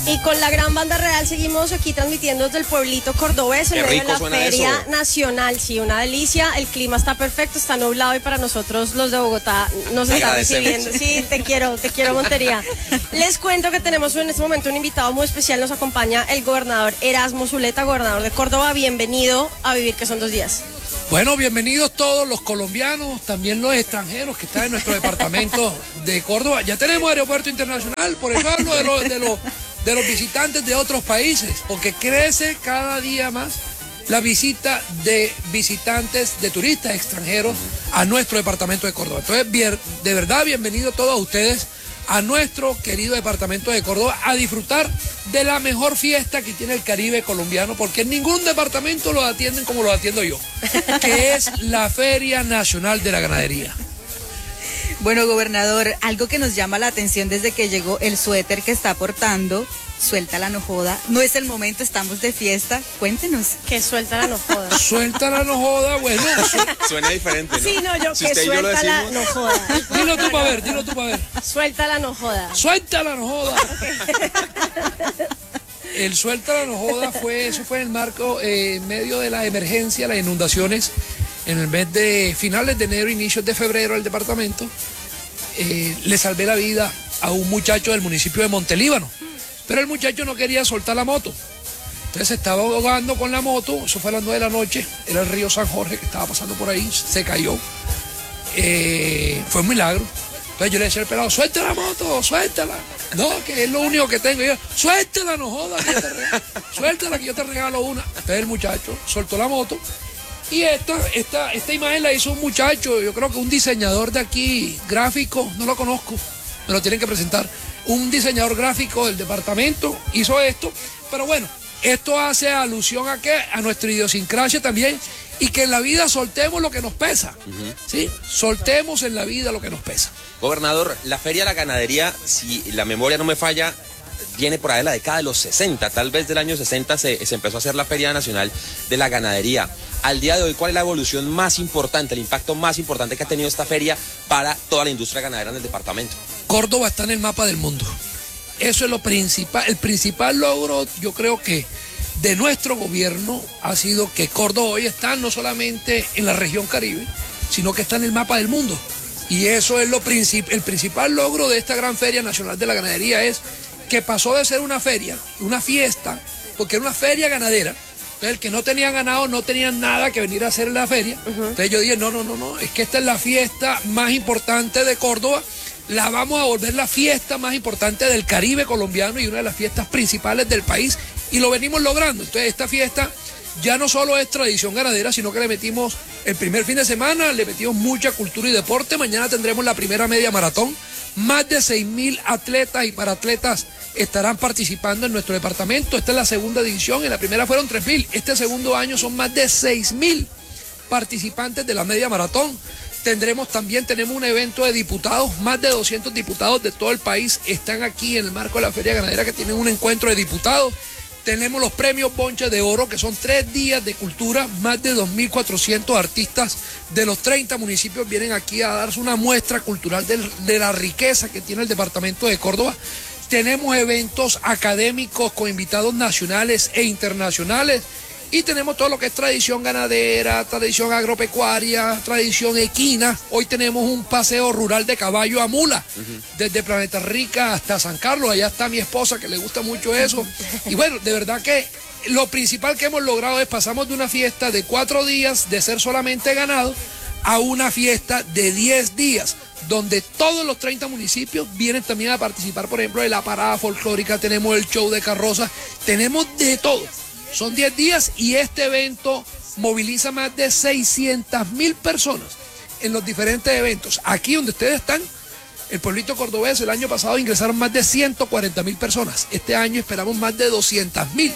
Y con la gran banda real seguimos aquí transmitiendo desde el pueblito cordobés en medio de la Feria Nacional. Sí, una delicia, el clima está perfecto, está nublado y para nosotros los de Bogotá nos está recibiendo. Sí, te quiero Montería. Les cuento que tenemos en este momento un invitado muy especial, nos acompaña el gobernador Erasmo Zuleta, gobernador de Córdoba. Bienvenido a Vivir, que son 2 días. Bueno, bienvenidos todos los colombianos, también los extranjeros que están en nuestro departamento de Córdoba. Ya tenemos aeropuerto internacional, por eso hablo de los visitantes de otros países, porque crece cada día más la visita de visitantes, de turistas extranjeros a nuestro departamento de Córdoba. Entonces, de verdad, bienvenidos todos ustedes a nuestro querido departamento de Córdoba a disfrutar de la mejor fiesta que tiene el Caribe colombiano, porque en ningún departamento lo atienden como lo atiendo yo, que es la Feria Nacional de la Ganadería. Bueno, gobernador, algo que nos llama la atención desde que llegó, el suéter que está portando. Suéltala, no joda. No es el momento, estamos de fiesta. Cuéntenos. Que suéltala, no joda. Suéltala, no joda, bueno. Suena diferente, ¿no? Sí, no, yo si que suéltala, no joda. Dilo tú para ver, Suéltala, no joda. Suéltala, no joda. El suéltala, no joda eso fue en el marco, en medio de la emergencia, las inundaciones, en el mes de finales de enero, inicios de febrero, el departamento. Le salvé la vida a un muchacho del municipio de Montelíbano. Pero el muchacho no quería soltar la moto. Entonces se estaba ahogando con la moto. Eso fue a las 9 de la noche. Era el río San Jorge que estaba pasando por ahí. Se cayó. Fue un milagro. Entonces yo le decía al pelado, suelta la moto, suéltala. No, que es lo único que tengo. Y yo, suéltala, no jodas. Suéltala que yo te regalo una. Entonces el muchacho soltó la moto. Y esta imagen la hizo un muchacho, yo creo que un diseñador de aquí, gráfico, no lo conozco, me lo tienen que presentar. Un diseñador gráfico del departamento hizo esto, pero bueno, esto hace alusión a nuestra idiosincrasia también, y que en la vida soltemos lo que nos pesa, ¿sí? Soltemos en la vida lo que nos pesa. Gobernador, la Feria de la Ganadería, si la memoria no me falla, viene por ahí de la década de los 60, tal vez del año 60 se empezó a hacer la Feria Nacional de la Ganadería. Al día de hoy, ¿cuál es la evolución más importante, el impacto más importante que ha tenido esta feria para toda la industria ganadera en el departamento? Córdoba está en el mapa del mundo. Eso es lo principal. El principal logro, yo creo que de nuestro gobierno ha sido que Córdoba hoy está no solamente en la región Caribe, sino que está en el mapa del mundo. Y eso es el principal logro de esta gran Feria Nacional de la Ganadería, es que pasó de ser una feria, una fiesta, porque era una feria ganadera. Entonces, el que no tenía ganado no tenían nada que venir a hacer en la feria. Entonces yo dije, no, es que esta es la fiesta más importante de Córdoba, la vamos a volver la fiesta más importante del Caribe colombiano y una de las fiestas principales del país, y lo venimos logrando. Entonces esta fiesta ya no solo es tradición ganadera, sino que le metimos el primer fin de semana, le metimos mucha cultura y deporte. Mañana tendremos la primera media maratón. Más de 6.000 atletas y paratletas estarán participando en nuestro departamento. Esta es la segunda edición, en la primera fueron 3.000. Este segundo año son más de 6.000 participantes de la media maratón. Tenemos un evento de diputados, más de 200 diputados de todo el país están aquí en el marco de la Feria Ganadera, que tienen un encuentro de diputados. Tenemos los premios Bonche de Oro, que son 3 días de cultura, más de 2.400 artistas de los 30 municipios vienen aquí a darse una muestra cultural de la riqueza que tiene el departamento de Córdoba. Tenemos eventos académicos con invitados nacionales e internacionales, y tenemos todo lo que es tradición ganadera, tradición agropecuaria, tradición equina. Hoy tenemos un paseo rural de caballo a mula, desde Planeta Rica hasta San Carlos. Allá está mi esposa, que le gusta mucho eso. Y bueno, de verdad que lo principal que hemos logrado es pasamos de una fiesta de 4 días, de ser solamente ganado, a una fiesta de 10 días, donde todos los 30 municipios vienen también a participar, por ejemplo, de la parada folclórica, tenemos el show de carrozas, tenemos de todo. Son 10 días y este evento moviliza más de 600.000 personas en los diferentes eventos. Aquí donde ustedes están, el pueblito cordobés, el año pasado ingresaron más de 140.000 personas. Este año esperamos más de 200.000.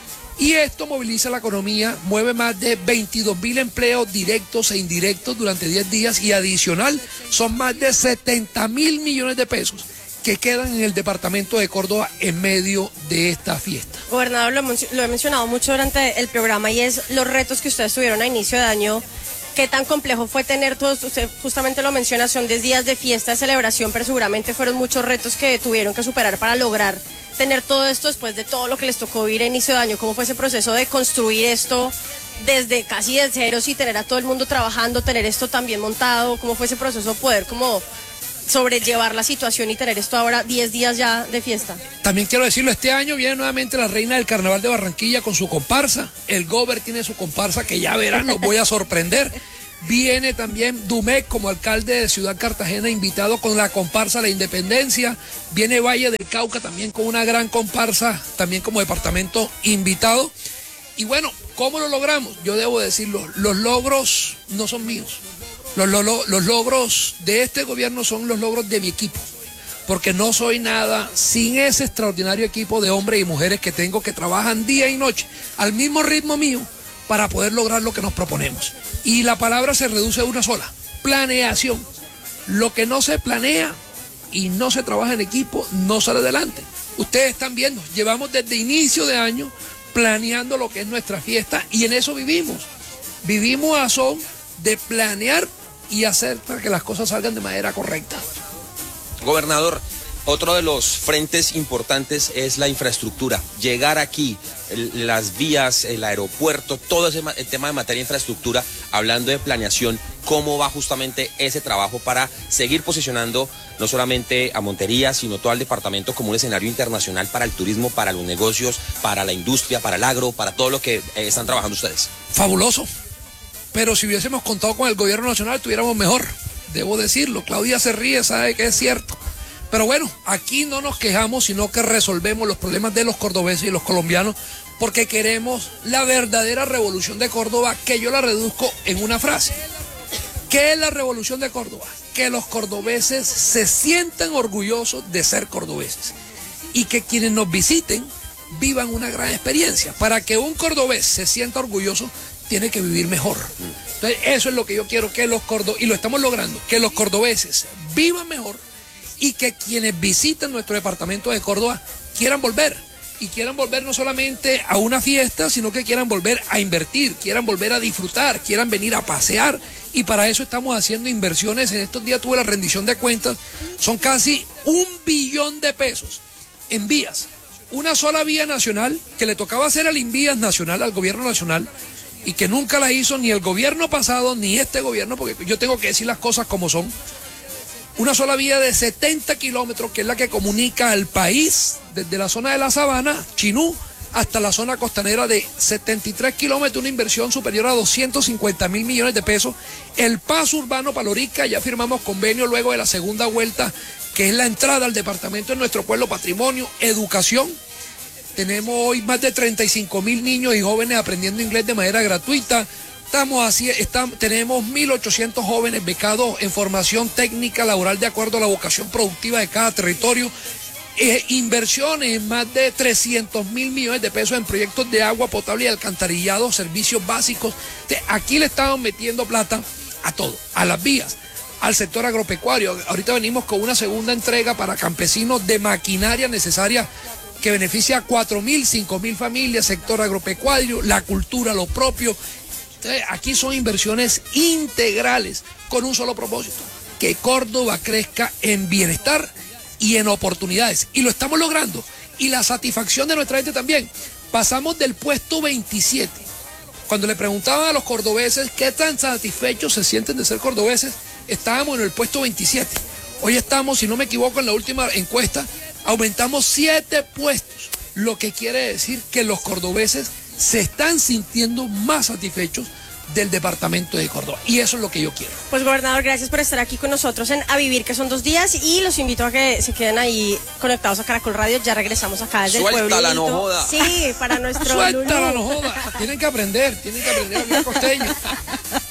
Y esto moviliza la economía, mueve más de 22.000 empleos directos e indirectos durante 10 días, y adicional son más de 70.000 millones de pesos que quedan en el departamento de Córdoba en medio de esta fiesta. Gobernador, lo he mencionado mucho durante el programa, y es los retos que ustedes tuvieron a inicio de año ¿Qué tan complejo fue tener todos? Usted justamente lo menciona, son 10 días de fiesta, de celebración, pero seguramente fueron muchos retos que tuvieron que superar para lograr tener todo esto después de todo lo que les tocó vivir a inicio de año. ¿Cómo fue ese proceso de construir esto desde casi de cero y tener a todo el mundo trabajando, tener esto también montado? ¿Cómo fue ese proceso de poder como sobrellevar la situación y tener esto ahora 10 días ya de fiesta? También quiero decirlo, este año viene nuevamente la reina del Carnaval de Barranquilla con su comparsa. El Gober tiene su comparsa que ya verán, los voy a sorprender. Viene también Dumec como alcalde de Ciudad Cartagena, invitado con la comparsa La Independencia. Viene Valle del Cauca también con una gran comparsa, también como departamento invitado. Y bueno, ¿cómo lo logramos? Yo debo decirlo, los logros no son míos. Los logros de este gobierno son los logros de mi equipo, porque no soy nada sin ese extraordinario equipo de hombres y mujeres que tengo, que trabajan día y noche al mismo ritmo mío para poder lograr lo que nos proponemos. Y la palabra se reduce a una sola: planeación. Lo que no se planea y no se trabaja en equipo no sale adelante. Ustedes están viendo, llevamos desde inicio de año planeando lo que es nuestra fiesta y en eso vivimos. Vivimos a son de planear y hacer para que las cosas salgan de manera correcta. Gobernador, otro de los frentes importantes es la infraestructura. Llegar aquí, las vías, el aeropuerto, todo ese el tema de materia de infraestructura, hablando de planeación, ¿cómo va justamente ese trabajo para seguir posicionando no solamente a Montería, sino todo el departamento como un escenario internacional para el turismo, para los negocios, para la industria, para el agro, para todo lo que están trabajando ustedes? Fabuloso. Pero si hubiésemos contado con el gobierno nacional, estuviéramos mejor. Debo decirlo, Claudia se ríe, sabe que es cierto. Pero bueno, aquí no nos quejamos, sino que resolvemos los problemas de los cordobeses y los colombianos, porque queremos la verdadera revolución de Córdoba, que yo la reduzco en una frase. ¿Qué es la revolución de Córdoba? Que los cordobeses se sientan orgullosos de ser cordobeses y que quienes nos visiten vivan una gran experiencia. Para que un cordobés se sienta orgulloso, tiene que vivir mejor. Entonces, eso es lo que yo quiero, que los cordobeses, y lo estamos logrando, que los cordobeses vivan mejor y que quienes visiten nuestro departamento de Córdoba quieran volver. Y quieran volver no solamente a una fiesta, sino que quieran volver a invertir, quieran volver a disfrutar, quieran venir a pasear. Y para eso estamos haciendo inversiones. En estos días tuve la rendición de cuentas. Son casi 1 billón de pesos en vías. Una sola vía nacional que le tocaba hacer al Invías Nacional, al gobierno nacional, y que nunca la hizo ni el gobierno pasado ni este gobierno, porque yo tengo que decir las cosas como son. Una sola vía de 70 kilómetros, que es la que comunica al país desde la zona de la Sabana, Chinú, hasta la zona costanera, de 73 kilómetros, una inversión superior a 250.000 millones de pesos. El paso urbano Palorica, ya firmamos convenio luego de la segunda vuelta, que es la entrada al departamento de nuestro pueblo, patrimonio, educación. Tenemos hoy más de 35.000 niños y jóvenes aprendiendo inglés de manera gratuita. Tenemos 1.800 jóvenes becados en formación técnica laboral de acuerdo a la vocación productiva de cada territorio. Inversiones en más de 300.000 millones de pesos en proyectos de agua potable y alcantarillado, servicios básicos. Aquí le estamos metiendo plata a todo, a las vías, al sector agropecuario. Ahorita venimos con una segunda entrega para campesinos de maquinaria necesaria que beneficia a 4.000, 5.000 familias, sector agropecuario, la cultura, lo propio. Entonces, aquí son inversiones integrales con un solo propósito: que Córdoba crezca en bienestar y en oportunidades. Y lo estamos logrando. Y la satisfacción de nuestra gente también. Pasamos del puesto 27. Cuando le preguntaban a los cordobeses qué tan satisfechos se sienten de ser cordobeses, estábamos en el puesto 27. Hoy estamos, si no me equivoco, en la última encuesta, aumentamos 7 puestos, lo que quiere decir que los cordobeses se están sintiendo más satisfechos del departamento de Córdoba, y eso es lo que yo quiero. Pues, gobernador, gracias por estar aquí con nosotros en A Vivir, que son 2 días, y los invito a que se queden ahí conectados a Caracol Radio. Ya regresamos acá desde el pueblito. Suéltala, no joda. Sí, para nuestro Suéltala, no joda. Tienen que aprender a hablar costeño.